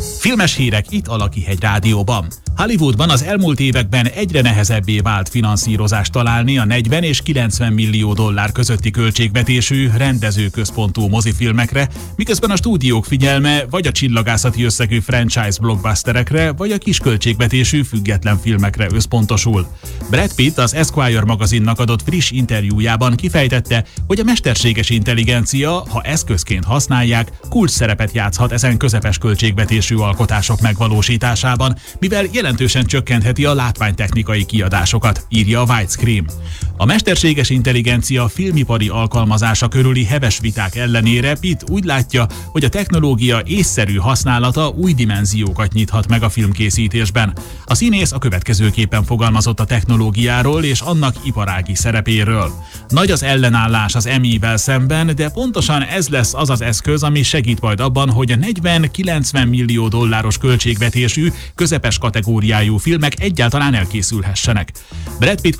Filmes hírek itt a Lakihegy Rádióban. Hollywoodban az elmúlt években egyre nehezebbé vált finanszírozást találni a 40 és 90 millió dollár közötti költségvetésű, rendezőközpontú mozifilmekre, miközben a stúdiók figyelme vagy a csillagászati összegű franchise blockbusterekre, vagy a kisköltségvetésű független filmekre összpontosul. Brad Pitt az Esquire magazinnak adott friss interjújában kifejtette, hogy a mesterséges intelligencia, ha eszközként használják, kulcs szerepet játszhat ezen közepes költségvetésű alkotások megvalósításában, mivel jelentősen csökkentheti a látványtechnikai kiadásokat, írja a Widescreen. A mesterséges intelligencia filmipari alkalmazása körüli heves viták ellenére Pitt úgy látja, hogy a technológia észszerű használata új dimenziókat nyithat meg a filmkészítésben. A színész a következőképpen fogalmazott a technológiáról és annak iparági szerepéről. Nagy az ellenállás az Emmy-vel szemben, de pontosan ez lesz az az eszköz, ami segít majd abban, hogy a 40-90 millió dolláros költségvetésű, közepes kategóriájú filmek egyáltalán elkészülhessenek. Brad Pitt